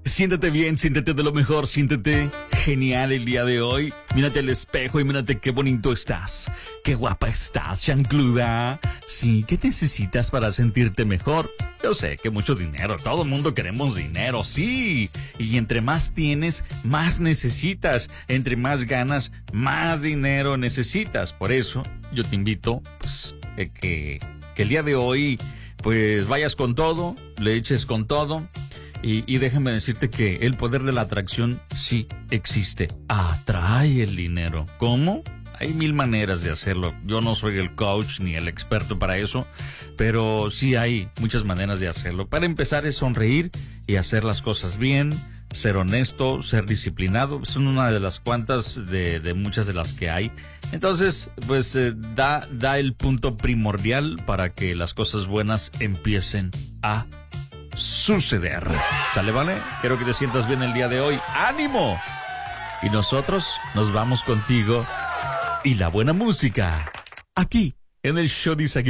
Siéntate bien, siéntete de lo mejor, siéntete genial el día de hoy. Mírate al espejo y mírate qué bonito estás. Qué guapa estás, chancluda. Sí, ¿qué necesitas para sentirte mejor? Yo sé que mucho dinero, todo el mundo queremos dinero, sí. Y entre más tienes, más necesitas. Entre más ganas, más dinero necesitas. Por eso, yo te invito, pues, que el día de hoy, pues, vayas con todo, le eches con todo. Y déjame decirte que el poder de la atracción sí existe. Atrae el dinero. ¿Cómo? Hay mil maneras de hacerlo. Yo no soy el coach ni el experto para eso, pero sí hay muchas maneras de hacerlo. Para empezar es sonreír y hacer las cosas bien, ser honesto, ser disciplinado. Son una de las cuantas de muchas de las que hay. Entonces, pues da el punto primordial para que las cosas buenas empiecen a suceder. ¿Sale, vale? Quiero que te sientas bien el día de hoy. ¡Ánimo! Y nosotros nos vamos contigo y la buena música aquí en el show de Isaguirre.